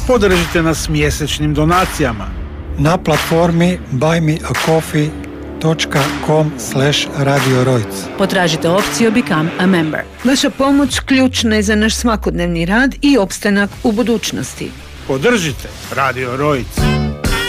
Podržite nas mjesečnim donacijama na platformi buymeacoffee.com/Radio Rojc. Potražite opciju Become a Member. Vaša pomoć ključna je za naš svakodnevni rad i opstanak u budućnosti. Podržite Radio Rojc.